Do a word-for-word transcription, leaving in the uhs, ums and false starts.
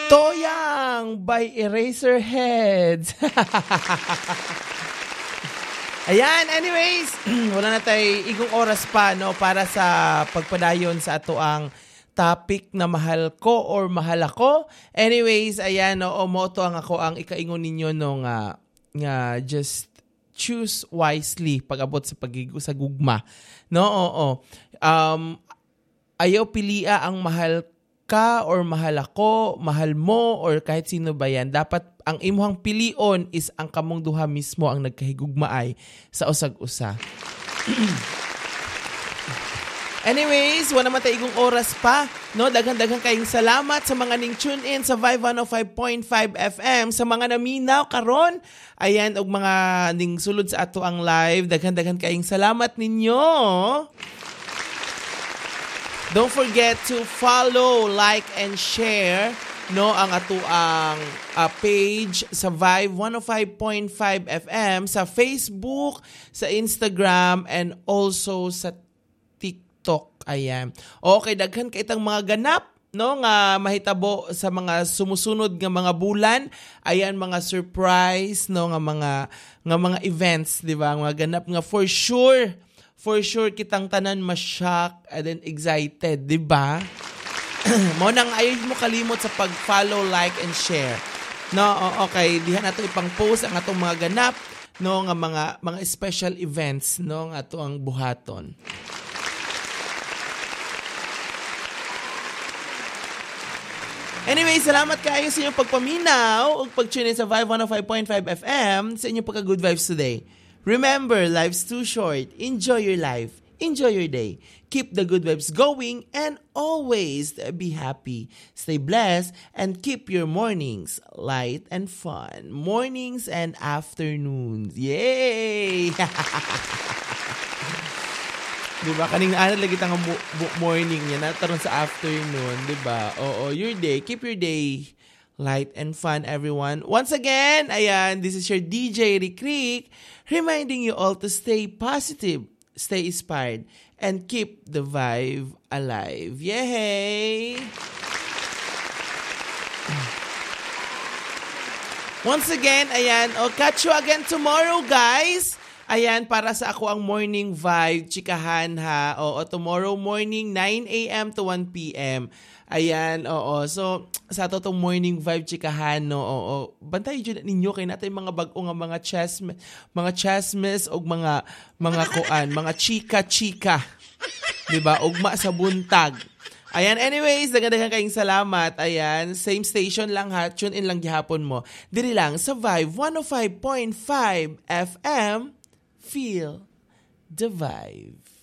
Toyang by Eraserheads. Ayan, anyways, wala na tayo igong oras pa no para sa pagpadayon sa ato ang topic na mahal ko or mahal ako. Anyways, ayan, no, o moto ang ako ang ikaingon ninyo no nga, nga just choose wisely pag-abot sa pagiging sa gugma. No, oo. Um, ayaw pilia ang mahal ka or mahal ako, mahal mo, or kahit sino ba yan. Dapat ang imuhang pilion is ang kamong duha mismo ang nagkahigugmaay sa usag-usa. Anyways, wala naman tayo igong oras pa. No, daghan-daghan kayong salamat sa mga ning tune in sa Vibe one oh five point five F M, sa mga naminaw karon. Ayan, og mga ning sulod sa ato ang live. Daghan-daghan kayong salamat ninyo. Don't forget to follow, like, and share no ang ato ang uh, page sa Vibe one oh five point five F M sa Facebook, sa Instagram, and also sa TikTok. Ayan. Okay, daghan kay itang mga ganap no nga mahitabo sa mga sumusunod nga mga bulan. Ayan, mga surprise no nga mga nga mga events, di ba? Mga ganap nga for sure. For sure kitang tanan ma-shock and then excited, di ba? Mo nang ayaw mo kalimot sa pag-follow, like, and share. No, okay, diha nato ipang-post ang atong mga ganap, no, nga mga mga special events, no, nga ato ang buhaton. Anyway, salamat kayo sa inyong pagpaminaw ug pag-tune in sa Vibe one oh five point five F M sa inyong pagka-good vibes today. Remember, life's too short. Enjoy your life. Enjoy your day. Keep the good vibes going and always be happy. Stay blessed and keep your mornings light and fun. Mornings and afternoons. Yay! Diba? Kaning ano lagi tang morning niya nataron sa afternoon, diba? Oo, your day. Keep your day light and fun, everyone. Once again, ayan, this is your D J Rick Rick, reminding you all to stay positive, stay inspired, and keep the vibe alive. Yay! Once again, ayan, I'll catch you again tomorrow, guys. Ayan, para sa ako ang morning vibe, chikahan ha. Oo, tomorrow morning, nine a.m. to one p.m. Ayan, oo. So, sa ato tong morning vibe, chikahan, no, oo. Bantay dyan ninyo kayo natin mga bag-o nga mga chesmes, mga chesmes o mga, mga kuan, mga chika-chika. Diba? Ugma sa buntag. Ayan, anyways, dagan-dagan kayong salamat. Ayan, same station lang ha. Tune in lang gihapon mo. Diri lang sa Vibe one oh five point five F M. Feel the vibe.